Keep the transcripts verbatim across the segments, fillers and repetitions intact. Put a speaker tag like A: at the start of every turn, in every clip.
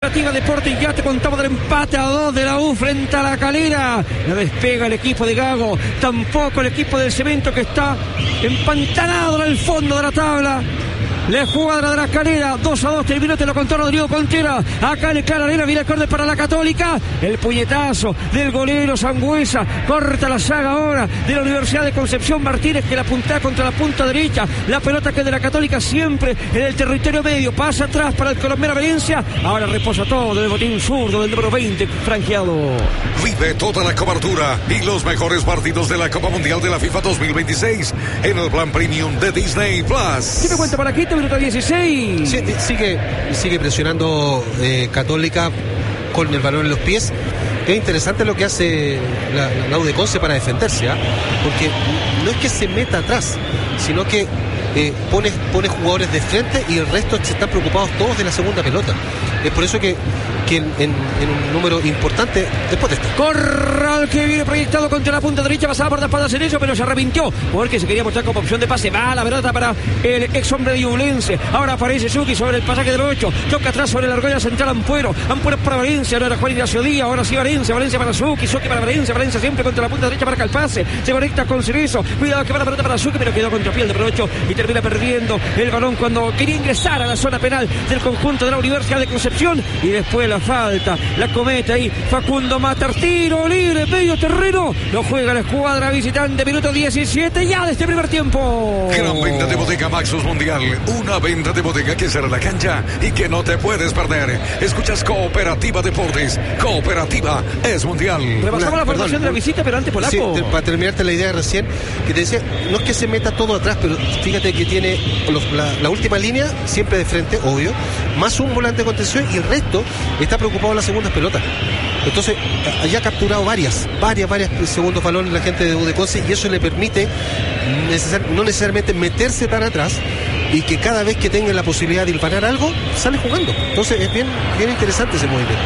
A: Deportes, ya te contamos del empate a dos de la U frente a La Calera. No despega el equipo de Gago, tampoco el equipo del Cemento, que está empantanado en el fondo de la tabla. La jugada de La Calera, dos a dos, terminó, te lo contó Rodrigo Contreras. Acá en el Clara Arena viene el córner para la Católica. El puñetazo del golero Sangüesa, corta la saga ahora de la Universidad de Concepción Martínez, que la puntea contra la punta derecha. La pelota que de la Católica siempre en el territorio medio, pasa atrás para el colombiano Valencia. Ahora reposa todo del botín zurdo del número veinte, franqueado.
B: Vive toda la cobertura y los mejores partidos de la Copa Mundial de la FIFA dos mil veintiséis en el plan premium de Disney Plus.
A: ¿Qué te cuenta para aquí? Minuto dieciséis.
C: Sí, sigue, sigue presionando eh, Católica con el balón en los pies. Es interesante lo que hace la, la U de Conce para defenderse, ¿eh? Porque no es que se meta atrás, sino que eh, pone, pone jugadores de frente y el resto se están preocupados todos de la segunda pelota. Es por eso que, que en, en, en un número importante después de esto.
A: Corral, que viene proyectado contra la punta derecha, pasaba por las espaldas en ello, pero se arrepintió porque se quería mostrar como opción de pase. Va la pelota para el ex hombre de Ñublense. Ahora aparece Suki sobre el pasaje del ocho, toca atrás sobre la argolla central Ampuero. Ampuero para Valencia, ahora Juan Ignacio Díaz, ahora sí Valencia, Valencia para Suki, Suki para Valencia, Valencia siempre contra la punta derecha, marca el pase, se conecta con Cerezo, cuidado que va la pelota para Suki, pero quedó contra piel de Provecho y termina perdiendo el balón cuando quería ingresar a la zona penal del conjunto de la Universidad de Concepción. Y después la falta, la comete ahí Facundo Matar, tiro libre, medio terreno, lo juega la escuadra visitante, minuto diecisiete ya de este primer tiempo.
B: Gran venta de Bodega Maxus Mundial, una venta de bodega que será la cancha y que no te puedes perder. Escuchas Cooperativa Deportes, Cooperativa es Mundial.
A: Repasamos una, la formación de la visita, pero antes Polaco.
C: Sí, te, para terminarte la idea recién, que te decía, no es que se meta todo atrás, pero fíjate que tiene los, la, la última línea siempre de frente, obvio, más un volante de contención y el resto está preocupado en las segundas pelotas. Entonces, ya ha capturado varias, varias, varias segundos balones la gente de U de Conce y eso le permite necesar, no necesariamente meterse tan atrás y que cada vez que tenga la posibilidad de disparar algo, sale jugando. Entonces, es bien, bien interesante ese movimiento.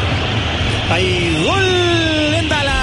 D: Hay gol en Dallas.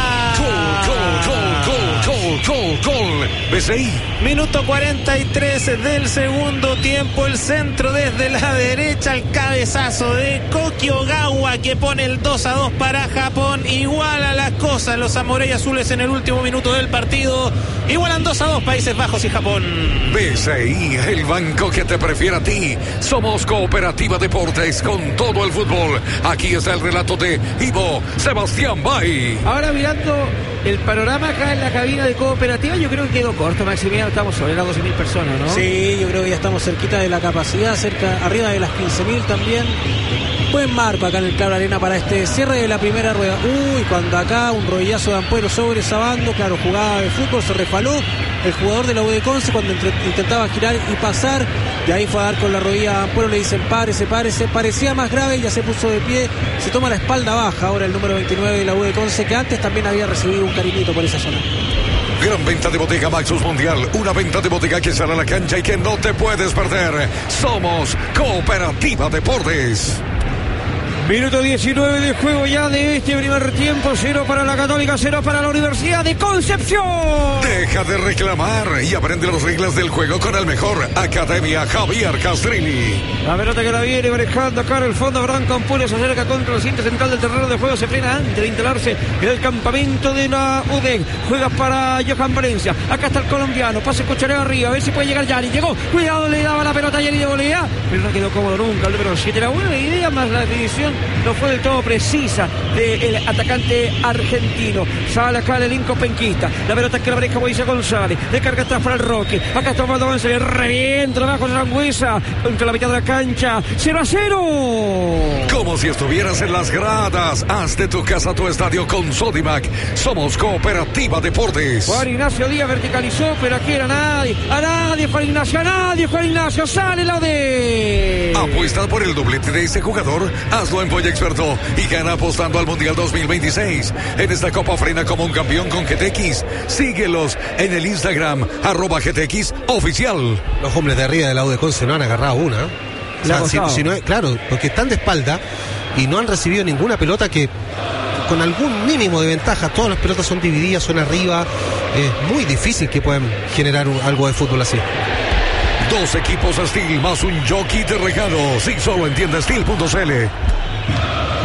B: Gol, gol, B C I.
D: Minuto cuarenta y tres del segundo tiempo. El centro desde la derecha, el cabezazo de Koki Ogawa que pone el dos a dos para Japón. Iguala las cosas los Samurai Azules en el último minuto del partido. Igualan dos a dos Países Bajos y Japón.
B: B C I, el banco que te prefiere a ti. Somos Cooperativa Deportes con todo el fútbol. Aquí está el relato de Ivo Sebastián Bay.
A: Ahora mirando el panorama acá en la cabina de Cooperativa, yo creo que quedó corto, Maximiliano. Estamos sobre las doce mil personas, ¿no?
E: Sí, yo creo que ya estamos cerquita de la capacidad, cerca, arriba de las quince mil también. Buen marco acá en el Clara Arena para este cierre de la primera rueda. Uy, cuando acá un rodillazo de Ampuero sobre Sabando, claro, jugada de fútbol, se refaló el jugador de la U de Conce cuando entre, intentaba girar y pasar, y ahí fue a dar con la rodilla a Ampuero, le dicen párese, párese, parecía más grave, ya se puso de pie, se toma la espalda baja ahora el número veintinueve de la U de Conce, que antes también había recibido un cariñito por esa zona.
B: Gran venta de Bodega Maxus Mundial, una venta de bodega que sale a la cancha y que no te puedes perder. Somos Cooperativa Deportes.
A: Minuto diecinueve de juego ya de este primer tiempo. Cero para la Católica, cero para la Universidad de Concepción.
B: Deja de reclamar y aprende las reglas del juego con el mejor. Academia Javier Castrilli.
A: La pelota que la viene manejando acá en el fondo. Branco Ampuero se acerca contra el cinto central del terreno de juego. Se frena antes de instalarse en el campamento de la U D E C. Juega para Johan Valencia. Acá está el colombiano. Pase Cochareo arriba. A ver si puede llegar Yari. Llegó. Cuidado, le daba la pelota a Yari de volea. Pero no quedó cómodo nunca. El número siete. La buena idea más la definición no fue del todo precisa del atacante argentino. Sale acá el elenco penquista. La pelota que la maneja Moisés González. De carga atrás para el Roque. Acá está Osvaldo González. Revienta abajo de Sangüesa. Contra la mitad de la cancha. cero a cero.
B: Como si estuvieras en las gradas. Haz de tu casa tu estadio con Sodimac. Somos Cooperativa Deportes.
A: Juan Ignacio Díaz verticalizó, pero aquí era nadie. A nadie, Juan Ignacio. A nadie, Juan Ignacio. Sale la de.
B: Apuesta por el doblete de ese jugador. Hazlo en Polla Experto y gana apostando al Mundial dos mil veintiséis. En esta Copa frena como un campeón con G T X. Síguelos en el Instagram, arroba G T X oficial.
C: Los hombres de arriba de la U de Conce no han agarrado una. O sea, si, si no es, claro, porque están de espalda y no han recibido ninguna pelota que con algún mínimo de ventaja. Todas las pelotas son divididas, son arriba. Es muy difícil que puedan generar un, algo de fútbol así.
B: Dos equipos Steel más un jockey de regalo. Si solo entiende Steel punto c l.